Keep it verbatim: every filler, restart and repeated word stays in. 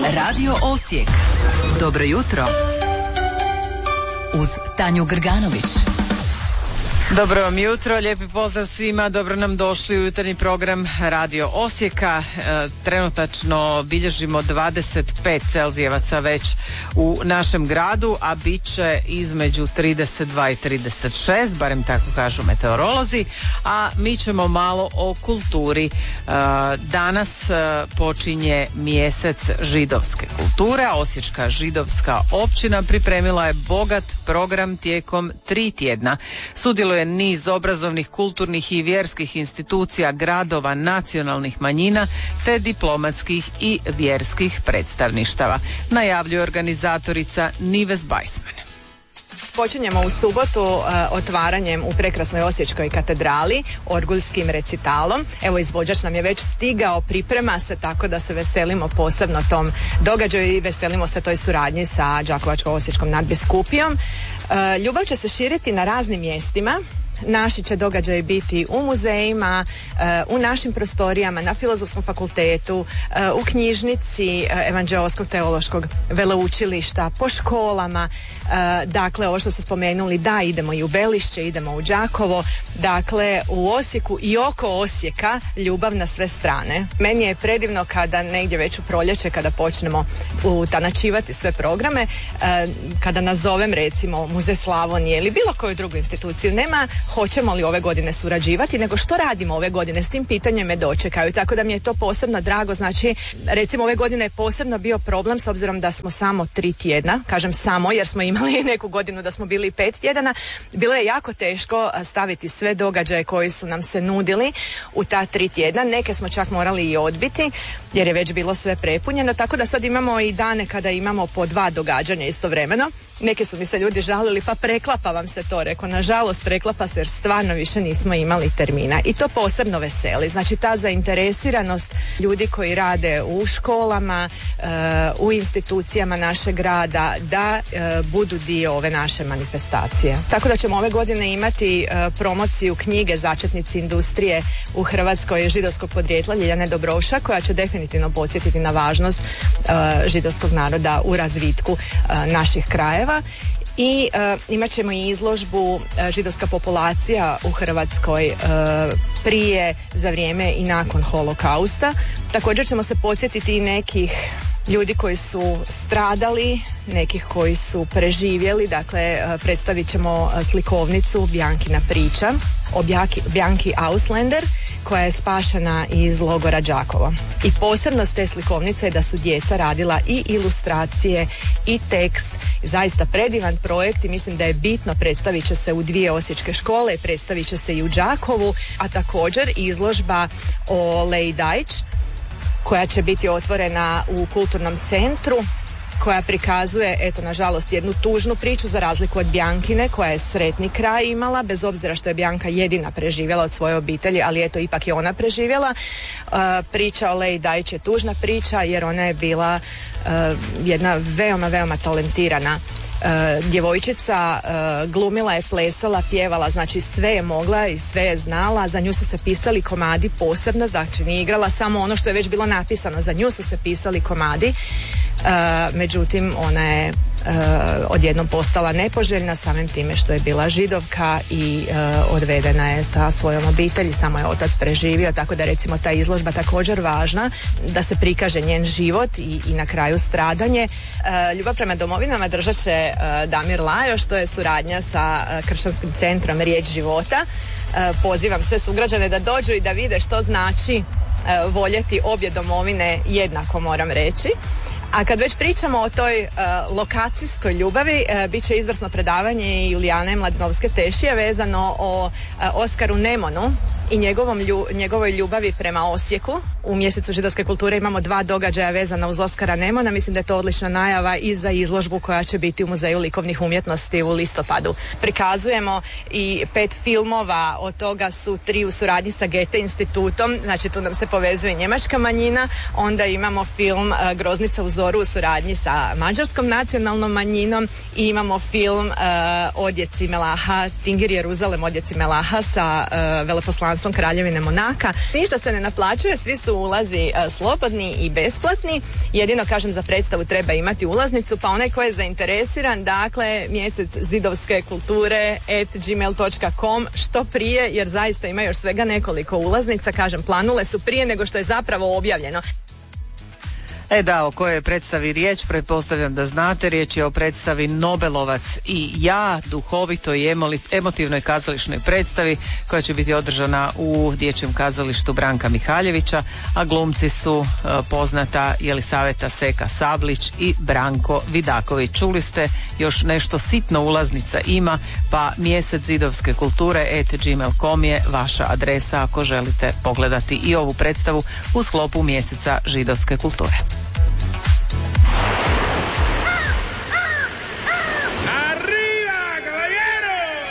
Radio Osijek. Dobro jutro. Uz Tanju Grganović. Dobro vam jutro, lijepi pozdrav svima, dobro nam došli u jutarnji program Radio Osijeka. E, trenutačno bilježimo dvadeset pet celzijevaca već u našem gradu, a bit će između trideset dva i trideset šest, barem tako kažu meteorolozi, a mi ćemo malo o kulturi. E, danas e, počinje mjesec židovske kulture, a Osječka židovska općina pripremila je bogat program tijekom tri tjedna. Sudjeluje niz obrazovnih, kulturnih i vjerskih institucija, gradova, nacionalnih manjina te diplomatskih i vjerskih predstavništava, najavljuje organizatorica Nives Bajsman. Počinjemo u subotu uh, otvaranjem u prekrasnoj Osječkoj katedrali, orguljskim recitalom. Evo, izvođač nam je već stigao, priprema se, tako da se veselimo posebno tom događaju i veselimo se toj suradnji sa Đakovačko-osječkom nadbiskupijom. Uh, ljubav će se širiti na raznim mjestima. Naši će događaji biti u muzejima, u našim prostorijama, na Filozofskom fakultetu, u knjižnici Evanđeoskog teološkog veleučilišta, po školama. Dakle, ovo što ste spomenuli, da, idemo i u Belišće, idemo u Đakovo. Dakle, u Osijeku i oko Osijeka ljubav na sve strane. Meni je predivno kada negdje već u proljeće, kada počnemo utanačivati sve programe, kada nazovem recimo Muzej Slavonije ili bilo koju drugu instituciju, nema hoćemo li ove godine surađivati, nego što radimo ove godine, s tim pitanjem me dočekaju, tako da mi je to posebno drago. Znači, recimo ove godine je posebno bio problem s obzirom da smo samo tri tjedna, kažem samo jer smo imali neku godinu da smo bili pet tjedana, bilo je jako teško staviti sve događaje koji su nam se nudili u ta tri tjedna, neke smo čak morali i odbiti jer je već bilo sve prepunjeno, tako da sad imamo i dane kada imamo po dva događanja istovremeno. Neki su mi se ljudi žalili, pa preklapa vam se to, rekao, nažalost preklapa se jer stvarno više nismo imali termina i to posebno veseli. Znači, ta zainteresiranost ljudi koji rade u školama, uh, u institucijama našeg grada da uh, budu dio ove naše manifestacije. Tako da ćemo ove godine imati uh, promociju knjige Začetnici industrije u Hrvatskoj židovskog podrijetla Ljiljane Dobroša, koja će definitivno podsjetiti na važnost uh, židovskog naroda u razvitku uh, naših krajeva. I uh, imat ćemo i izložbu uh, židovska populacija u Hrvatskoj uh, prije, za vrijeme i nakon holokausta. Također ćemo se podsjetiti i nekih ljudi koji su stradali, nekih koji su preživjeli. Dakle, uh, predstavit ćemo uh, slikovnicu Bjankina priča o Bjanki Auslander, koja je spašena iz logora Đakovo. I posebnost te slikovnice je da su djeca radila i ilustracije i tekst. Zaista predivan projekt i mislim da je bitno, predstavit će se u dvije osječke škole, predstavit će se i u Đakovu, a također izložba o Leji Dajč, koja će biti otvorena u kulturnom centru, koja prikazuje, eto, nažalost, jednu tužnu priču za razliku od Bjankine, koja je sretni kraj imala, bez obzira što je Bjanka jedina preživjela od svoje obitelji, ali eto, ipak je ona preživjela. Uh, priča o Leji Dajč je tužna priča jer ona je bila uh, jedna veoma, veoma talentirana Uh, djevojčica, uh, glumila je, plesala, pjevala, znači sve je mogla i sve je znala. Za nju su se pisali komadi posebno, znači nije igrala samo ono što je već bilo napisano, za nju su se pisali komadi. Uh, međutim, ona je uh, odjednom postala nepoželjna samim time što je bila židovka i uh, odvedena je sa svojom obitelji, samo je otac preživio, tako da recimo ta izložba također važna, da se prikaže njen život i, i na kraju stradanje. Uh, Ljubav prema domovinama držat će uh, Damir Lajo, što je suradnja sa uh, kršćanskim centrom Riječ života. Uh, pozivam sve sugrađane da dođu i da vide što znači uh, voljeti obje domovine jednako, moram reći. A kad već pričamo o toj uh, lokacijskoj ljubavi, uh, bit će izvrsno predavanje Julijane Mladinovske-Tešije vezano o uh, Oskaru Nemonu i njegovom lju, njegovoj ljubavi prema Osijeku. U mjesecu židovske kulture imamo dva događaja vezana uz Oskara Nemona. Mislim da je to odlična najava i za izložbu koja će biti u Muzeju likovnih umjetnosti u listopadu. Prikazujemo i pet filmova, od toga su tri u suradnji sa Goethe institutom, znači tu nam se povezuje njemačka manjina. Onda imamo film uh, Groznica u zoru u suradnji sa mađarskom nacionalnom manjinom i imamo film uh, Odjeci Melaha, Tingir Jeruzalem, Odjeci Melaha sa uh, veleposlanstvom izaslanstvom Kraljevine Monaka. Ništa se ne naplaćuje, svi su ulazi uh, slobodni i besplatni. Jedino, kažem, za predstavu treba imati ulaznicu, pa onaj ko je zainteresiran, dakle, mjesec zidovske kulture at gmail dot com što prije, jer zaista ima još svega nekoliko ulaznica, kažem, planule su prije nego što je zapravo objavljeno. E da, o kojoj predstavi riječ, pretpostavljam da znate, riječ je o predstavi Nobelovac i ja, duhovitoj i emotivnoj kazališnoj predstavi koja će biti održana u Dječjem kazalištu Branka Mihaljevića, a glumci su e, poznata Jelisaveta Seka Sablić i Branko Vidaković. Čuli ste, još nešto sitno ulaznica ima, pa mjesec zidovske kulture at gmail dot com je vaša adresa ako želite pogledati i ovu predstavu u sklopu mjeseca židovske kulture.